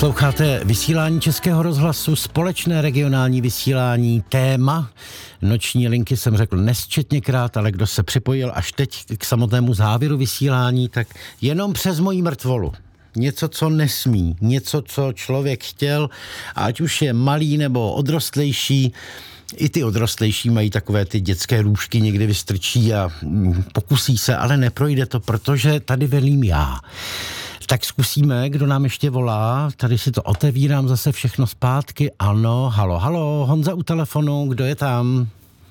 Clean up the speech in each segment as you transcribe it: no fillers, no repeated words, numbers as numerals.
Posloucháte vysílání Českého rozhlasu, společné regionální vysílání Téma. Noční linky jsem řekl nesčetněkrát, ale kdo se připojil až teď k samotnému závěru vysílání, tak jenom přes moji mrtvolu. Něco, co nesmí, něco, co člověk chtěl, ať už je malý nebo odrostlejší. I ty odrostlejší mají takové ty dětské růžky, někdy vystrčí a pokusí se, ale neprojde to, protože tady velím já. Tak zkusíme, kdo nám ještě volá. Tady si to otevírám zase všechno zpátky. Ano, halo, Honza u telefonu, kdo je tam?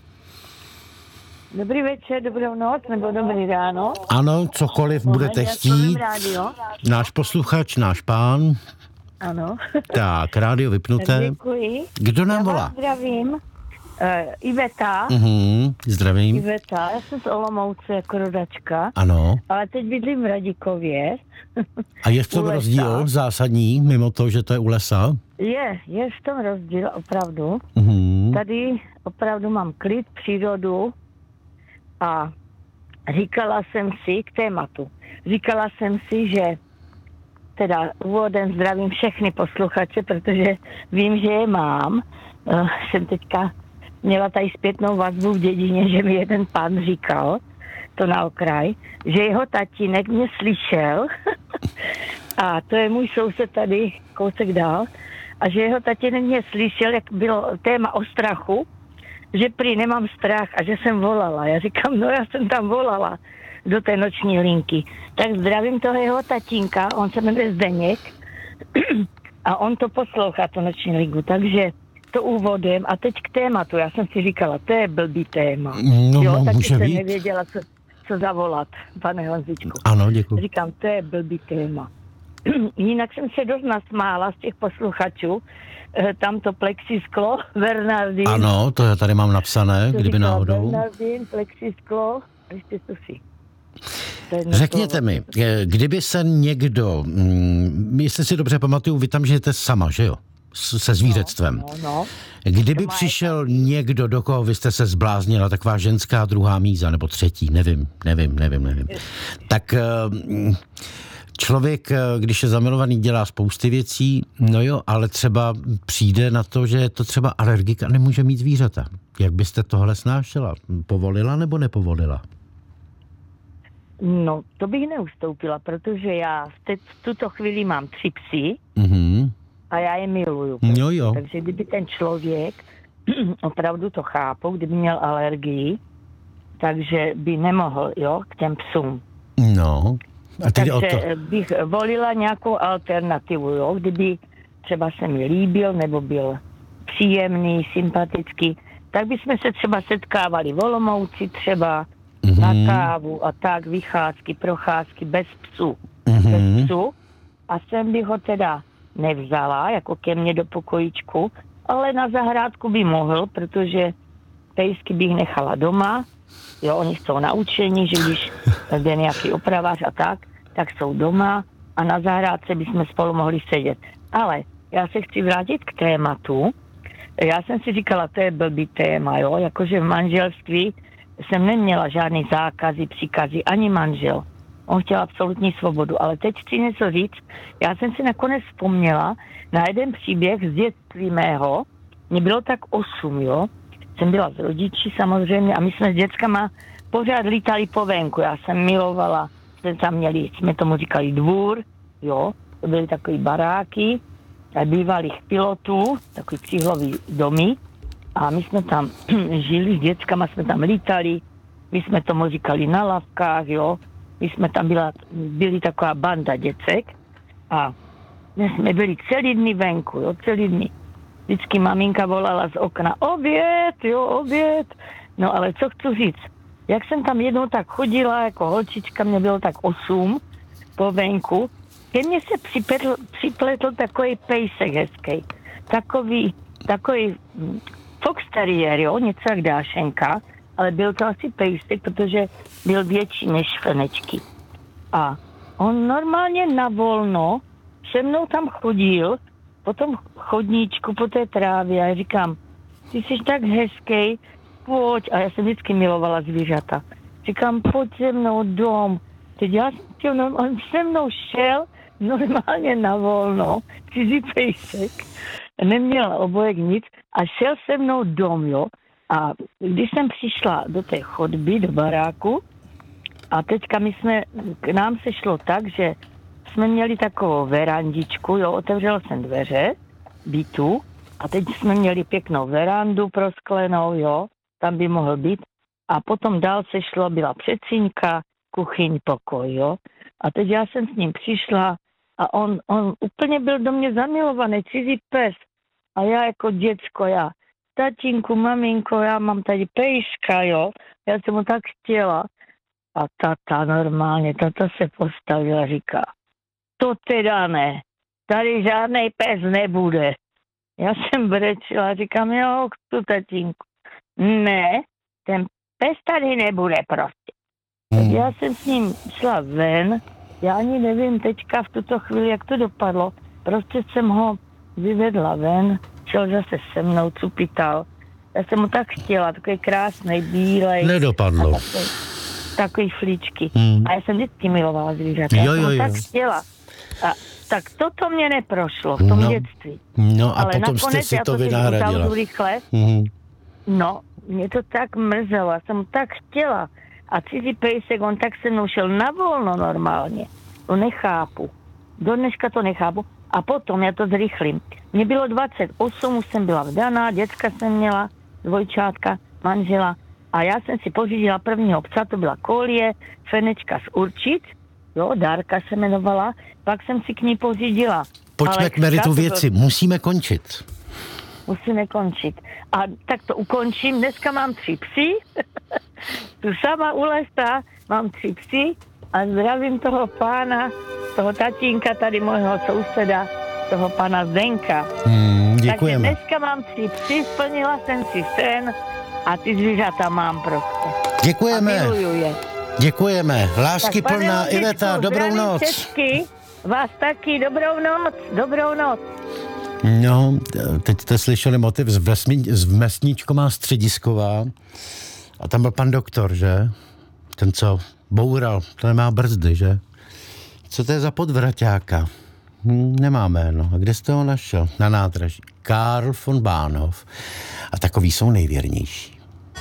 Dobrý večer, dobrou noc nebo dobrý ráno. Ano, cokoliv budete chtít. Náš posluchač, náš pán. Ano. Tak, rádio vypnuté. Děkuji. Kdo nám volá? Já vás zdravím. Iveta. Zdravím. Iveta, já jsem z Olomouce jako rodačka. Ano. Ale teď bydlím v Radikově. A je v tom rozdíl zásadní, mimo to, že to je u lesa? Je v tom rozdíl, opravdu. Tady opravdu mám klid, přírodu a říkala jsem si k tématu. Říkala jsem si, že teda úvodem zdravím všechny posluchače, protože vím, že je mám. Jsem teďka měla tady zpětnou vazbu v dědině, že mi jeden pán říkal, to na okraj, že jeho tatínek mě slyšel a to je můj soused tady kousek dál a že jeho tatínek mě slyšel, jak bylo téma o strachu, že prý nemám strach a že jsem volala. Já říkám, no já jsem tam volala do té noční linky. Tak zdravím toho jeho tatínka, on se jmenuje Zdeněk a on to poslouchá, to noční linku, takže to úvodem a teď k tématu. Já jsem si říkala, to je blbý téma. No, taky jsem být. nevěděla, co zavolat, pane Honzičku. Ano, děkuji. Říkám, to je blbý téma. Jinak jsem se dost nasmála z těch posluchačů. Tam to plexisklo, Bernardín. Ano, to já tady mám napsané, kdyby náhodou. Bernardín, plexisklo, ještě to si. Řekněte mi, kdyby se někdo, jestli si dobře pamatuju, vy tam žijete sama, že jo? Se zvířectvem. No. Kdyby přišel někdo, do koho vy jste se zbláznila, taková ženská druhá míza, nebo třetí, nevím. Tak člověk, když je zamilovaný, dělá spousty věcí, no jo, ale třeba přijde na to, že je to třeba alergik a nemůže mít zvířata. Jak byste tohle snášela? Povolila nebo nepovolila? No, to bych neustoupila, protože já v tuto chvíli mám 3 psy, a já je miluju. No jo. Takže kdyby ten člověk, opravdu to chápu, kdyby měl alergii, takže by nemohl, k těm psům. No. A takže bych volila nějakou alternativu, kdyby třeba se mi líbil, nebo byl příjemný, sympatický, tak bychom se třeba setkávali v Olomouci třeba na kávu a tak, vycházky, procházky bez psů. Bez psů. A sem bych ho teda nevzala, jako ke mně do pokojíčku, ale na zahrádku by mohl, protože pejsky bych nechala doma. Oni jsou naučení, že když jde nějaký opravář a tak jsou doma a na zahrádce bychom spolu mohli sedět. Ale já se chci vrátit k tématu. Já jsem si říkala, to je blbý téma, jakože v manželství jsem neměla žádný zákazy, příkazy, ani manžel. On chtěl absolutní svobodu, ale teď chci něco říct. Já jsem si nakonec vzpomněla na jeden příběh z dětství mého. Mně bylo tak 8, Jsem byla s rodiči samozřejmě a my jsme s dětskama pořád lítali po venku. Já jsem milovala, jsme tomu říkali dvůr, to byly takový baráky, bývalých pilotů, takový cihlový domy a my jsme tam žili s dětskama, jsme tam lítali, my jsme tomu říkali na lavkách, my jsme tam byli taková banda děcek a my jsme byli celý dny venku, celý dny. Vždycky maminka volala z okna, oběd. No ale co chci říct, jak jsem tam jednou tak chodila, jako holčička, mě bylo tak 8 po venku, ke mně se připletl takový pejsek hezký. Takový fox terrier, něco jak dášenka, ale byl to asi pejsek, protože byl větší než fenečky. A on normálně na volno se mnou tam chodil po tom chodníčku, po té trávě a já říkám, ty jsi tak hezký, pojď. A já jsem vždycky milovala zvířata. Říkám, pojď se mnou dom. Teď on se mnou šel normálně na volno, cizí pejsek, neměl obojek nic a šel se mnou dom, jo. A když jsem přišla do té chodby, do baráku, a teďka k nám se šlo tak, že jsme měli takovou verandičku, jo, otevřel jsem dveře bytu a teď jsme měli pěknou verandu prosklenou, jo, tam by mohl být. A potom dál se šlo, byla předsíňka, kuchyň, pokoj, jo. A teď já jsem s ním přišla a on úplně byl do mě zamilovaný, cizí pes. A já jako děcko, tatínku, maminko, já mám tady pejska, jo. Já jsem mu tak chtěla. A tata se postavila, říká, to teda ne, tady žádnej pes nebude. Já jsem brečela, říkám, jo, tu tatínku. Ne, ten pes tady nebude prostě. Tak já jsem s ním šla ven, já ani nevím teďka v tuto chvíli, jak to dopadlo. Prostě jsem ho vyvedla ven, šel zase se mnou, cupital. Já jsem mu tak chtěla, takový krásný, bílej. Nedopadlo. Takový flíčky. A já jsem vždycky milovala zvířata. Já jsem tak chtěla. A tak toto mě neprošlo v tom dětství. No a ale potom jste si to vynahradila. Rychle. No, mě to tak mrzelo. Já jsem mu tak chtěla. A cizí pejsek, on tak se mnou šel na volno normálně. To nechápu. Do dneška to nechápu. A potom, já to zrychlím. Mně bylo 28, už jsem byla vdaná, děcka jsem měla, dvojčátka, manžela. A já jsem si pořídila prvního psa, to byla Kolie, Fenečka z Určic, jo, Dárka se jmenovala, pak jsem si k ní pořídila. Pojďme k meritu věci, musíme končit. Musíme končit. A tak to ukončím, dneska mám 3 psy, tu sama u lesa, mám 3 psy a zdravím toho pána, toho tatínka, tady mojho souseda, toho pana Zdenka. Děkujeme. Takže dneska mám 3 psy, splnila jsem si sen, a ty zvířata mám prostě. Děkujeme. A miluju je. Děkujeme. Lásky plná Iveta, dobrou noc. Česky, vás taky, dobrou noc. No, teď jste slyšeli motiv z Vesničková Středisková a tam byl pan doktor, že? Ten, co boural, to nemá brzdy, že? Co to je za podvraťáka? Nemá jméno. A kde jste ho našel? Na nádraží. Karl von Bahnhof. A takový jsou nejvěrnější.